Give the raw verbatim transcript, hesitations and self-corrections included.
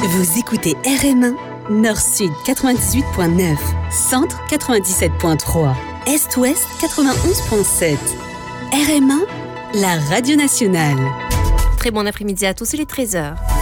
Vous écoutez R M un, Nord-Sud quatre-vingt-dix-huit point neuf, Centre quatre-vingt-dix-sept point trois, Est-Ouest quatre-vingt-onze point sept. R M un, la radio nationale. Très bon après-midi à tous, il est treize heures.